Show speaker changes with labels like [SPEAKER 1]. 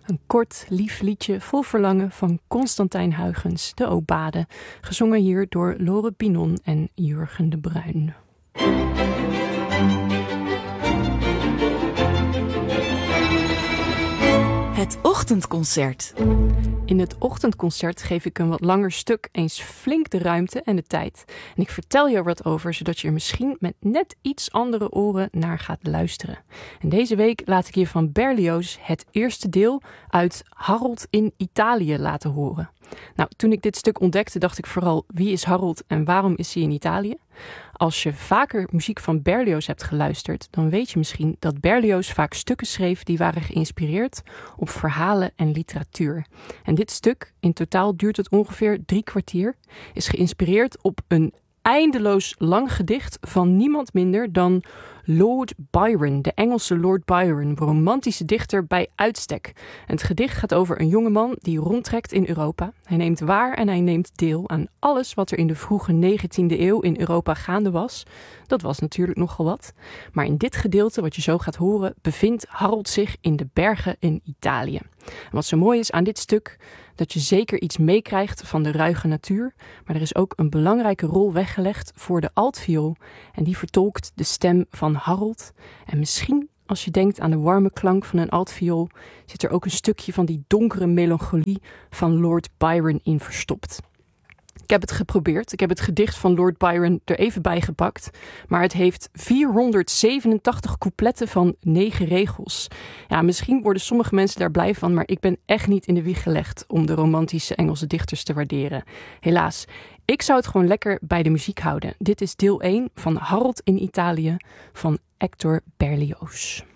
[SPEAKER 1] Een kort, lief liedje vol verlangen van Constantijn Huygens, de Obade, gezongen hier door Lore Pinon en Jurgen de Bruin.
[SPEAKER 2] Het ochtendconcert.
[SPEAKER 1] In het ochtendconcert geef ik een wat langer stuk eens flink de ruimte en de tijd. En ik vertel je er wat over, zodat je er misschien met net iets andere oren naar gaat luisteren. En deze week laat ik je van Berlioz het eerste deel uit Harold in Italië laten horen. Nou, toen ik dit stuk ontdekte, dacht ik vooral, wie is Harold en waarom is hij in Italië? Als je vaker muziek van Berlioz hebt geluisterd, dan weet je misschien dat Berlioz vaak stukken schreef die waren geïnspireerd op verhalen en literatuur. En dit stuk, in totaal duurt het ongeveer 3 kwartier, is geïnspireerd op een eindeloos lang gedicht van niemand minder dan Lord Byron, de Engelse Lord Byron, een romantische dichter bij uitstek. En het gedicht gaat over een jongeman die rondtrekt in Europa. Hij neemt waar en hij neemt deel aan alles wat er in de vroege 19e eeuw in Europa gaande was. Dat was natuurlijk nogal wat. Maar in dit gedeelte, wat je zo gaat horen, bevindt Harold zich in de bergen in Italië. En wat zo mooi is aan dit stuk, dat je zeker iets meekrijgt van de ruige natuur, maar er is ook een belangrijke rol weggelegd voor de altviool en die vertolkt de stem van Harold. En misschien, als je denkt aan de warme klank van een altviool, zit er ook een stukje van die donkere melancholie van Lord Byron in verstopt. Ik heb het geprobeerd. Ik heb het gedicht van Lord Byron er even bij gepakt. Maar het heeft 487 coupletten van 9 regels. Ja, misschien worden sommige mensen daar blij van, maar ik ben echt niet in de wieg gelegd om de romantische Engelse dichters te waarderen. Helaas, ik zou het gewoon lekker bij de muziek houden. Dit is deel 1 van Harold in Italië van Hector Berlioz.